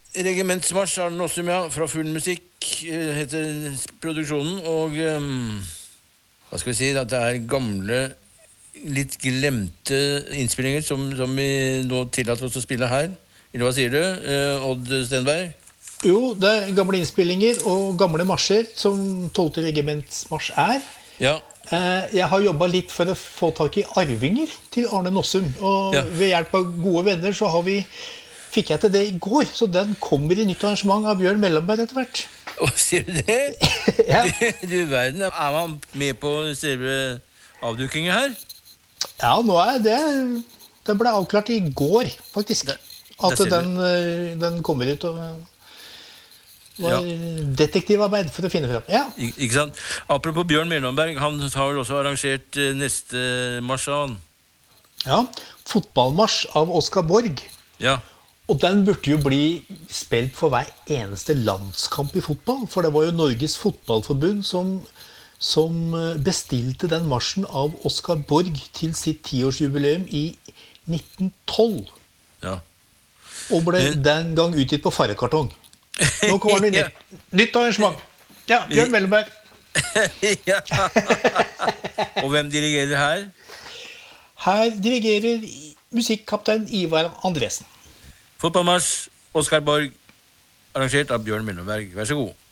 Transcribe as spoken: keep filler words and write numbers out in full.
Regimentsmarsj Arne Nossum, ja, fra Full Musikk eh, heter produksjonen, og ehm, hva skal vi si, at det er gamle, litt glemte innspillinger som, som vi nå tillater oss å spille her. Eller hva sier du, eh, Odd Stenberg? Jo, det er gamle innspillinger og gamle marsjer, som tolvte regimentsmarsj er. Ja, Eh, Jeg har jobbet litt for å få tak i arvinger til Arne Nossum, og Ja. ved hjelp av gode venner så har vi, fikk jeg til det i går, så den kommer i nytt arrangement av Bjørn Mellemberg etter hvert. og sier du det? Ja. Du verden, er man med på selve avdukingen her? Ja, nå er det, det ble avklart i går, faktisk, Det- at det ser den, eh, den kommer ut, og var Ja. detektivarbeid for å finne frem. Ja, Ik ikke sant? Apropos Bjørn Mellomberg, han har vel også arrangert eh, neste marsj av han. ja. Fotballmarsj av Oskar Borg. Ja, Og den burde jo bli spilt for hver eneste landskamp i fotball. For det var jo Norges Fotballforbund som, som eh, bestilte den marsjen av Oskar Borg til sitt tiårsjubileum i nitten tolv. ja. Og ble Men- den gang utgitt på farrekartong. Nå kommer det Ja. nytt, nytt arrangement. Ja, Bjørn Mellemberg. ja. Og hvem dirigerer her? Her dirigerer musikkaptein Ivar Andresen. Fotballmarsj, Oskar Borg, arrangert av Bjørn Mellomberg. Vær så god.